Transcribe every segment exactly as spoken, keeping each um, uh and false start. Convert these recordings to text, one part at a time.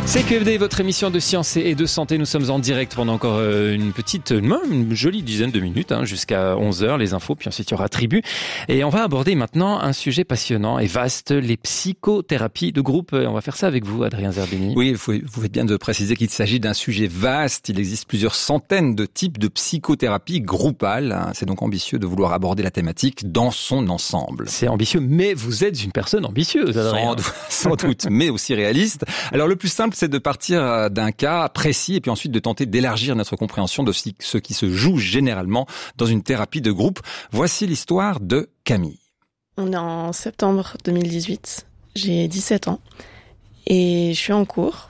C'est Q F D, votre émission de science et de santé. Nous sommes en direct pendant encore une petite, une jolie dizaine de minutes, hein, jusqu'à onze heures, les infos, puis ensuite il y aura Tribu. Et on va aborder maintenant un sujet passionnant et vaste, les psychothérapies de groupe. On va faire ça avec vous, Adrien Zerbini. Oui, vous faites bien de préciser qu'il s'agit d'un sujet vaste. Il existe plusieurs centaines de types de psychothérapie groupale. C'est donc ambitieux de vouloir aborder la thématique dans son ensemble. C'est ambitieux, mais vous êtes une personne ambitieuse, Adrien. Sans, sans doute, mais aussi réaliste. Alors le plus simple, c'est de partir d'un cas précis et puis ensuite de tenter d'élargir notre compréhension de ce qui se joue généralement dans une thérapie de groupe. Voici l'histoire de Camille. On est en septembre deux mille dix-huit, j'ai dix-sept ans et je suis en cours.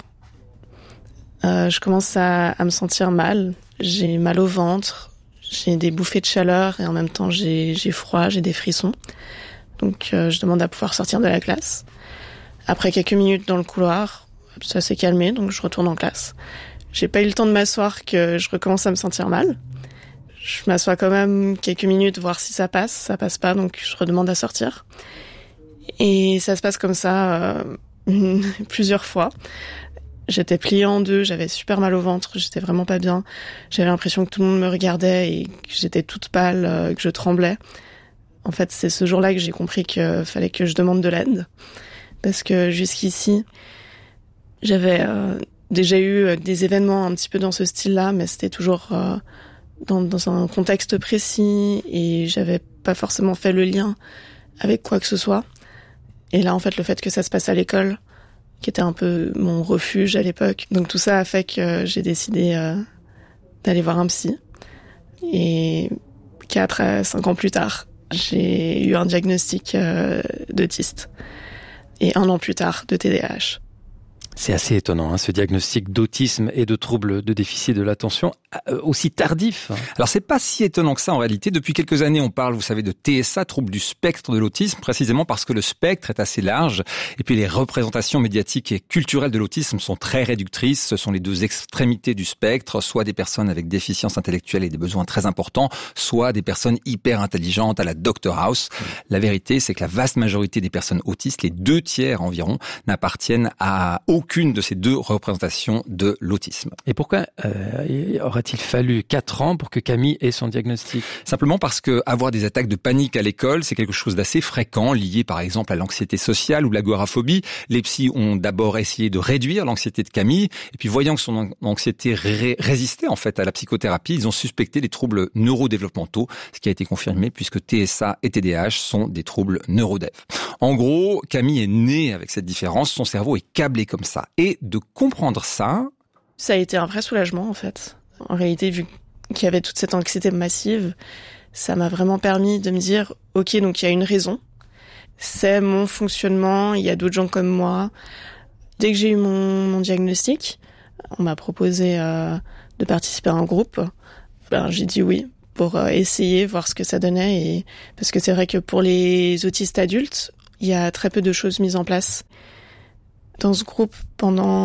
Euh, je commence à, à me sentir mal, j'ai mal au ventre, j'ai des bouffées de chaleur et en même temps j'ai, j'ai froid, j'ai des frissons. Donc euh, je demande à pouvoir sortir de la classe. Après quelques minutes dans le couloir, ça s'est calmé, donc je retourne en classe. J'ai pas eu le temps de m'asseoir que je recommence à me sentir mal. Je m'assois quand même quelques minutes, voir si ça passe. Ça passe pas, donc je redemande à sortir. Et ça se passe comme ça euh, plusieurs fois. J'étais pliée en deux, j'avais super mal au ventre, j'étais vraiment pas bien. J'avais l'impression que tout le monde me regardait et que j'étais toute pâle, euh, que je tremblais. En fait, c'est ce jour-là que j'ai compris qu'il fallait que je demande de l'aide. Parce que jusqu'ici, j'avais euh, déjà eu des événements un petit peu dans ce style-là, mais c'était toujours euh, dans, dans un contexte précis et j'avais pas forcément fait le lien avec quoi que ce soit. Et là, en fait, le fait que ça se passe à l'école, qui était un peu mon refuge à l'époque, donc tout ça a fait que j'ai décidé euh, d'aller voir un psy. Et quatre à cinq ans plus tard, j'ai eu un diagnostic euh, d'autiste. Et un an plus tard, de T D A H. C'est assez étonnant, hein, ce diagnostic d'autisme et de troubles de déficit de l'attention euh, aussi tardif. Alors c'est pas si étonnant que ça en réalité. Depuis quelques années, on parle, vous savez, de T S A, trouble du spectre de l'autisme, précisément parce que le spectre est assez large. Et puis les représentations médiatiques et culturelles de l'autisme sont très réductrices. Ce sont les deux extrémités du spectre, soit des personnes avec déficience intellectuelle et des besoins très importants, soit des personnes hyper intelligentes à la doctor House. La vérité, c'est que la vaste majorité des personnes autistes, les deux tiers environ, n'appartiennent à aucun aucune de ces deux représentations de l'autisme. Et pourquoi euh, aurait-il fallu quatre ans pour que Camille ait son diagnostic ? Simplement parce que avoir des attaques de panique à l'école, c'est quelque chose d'assez fréquent, lié par exemple à l'anxiété sociale ou l'agoraphobie. Les psys ont d'abord essayé de réduire l'anxiété de Camille, et puis voyant que son anxiété ré- résistait en fait à la psychothérapie, ils ont suspecté des troubles neurodéveloppementaux, ce qui a été confirmé puisque T S A et T D A H sont des troubles neurodév. En gros, Camille est née avec cette différence, son cerveau est câblé comme ça. Et de comprendre ça... Ça a été un vrai soulagement, en fait. En réalité, vu qu'il y avait toute cette anxiété massive, ça m'a vraiment permis de me dire, ok, donc il y a une raison. C'est mon fonctionnement, il y a d'autres gens comme moi. Dès que j'ai eu mon, mon diagnostic, on m'a proposé euh, de participer à un groupe. Ben, j'ai dit oui, pour euh, essayer, voir ce que ça donnait. Et... Parce que c'est vrai que pour les autistes adultes, il y a très peu de choses mises en place. Dans ce groupe, pendant